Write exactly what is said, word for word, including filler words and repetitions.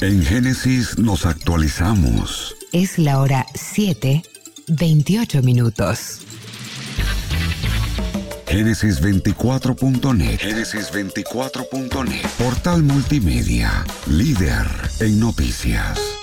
En Génesis nos actualizamos. Es la hora siete, veintiocho minutos. Génesis veinticuatro punto net. Génesis veinticuatro punto net. Portal multimedia. Líder en noticias.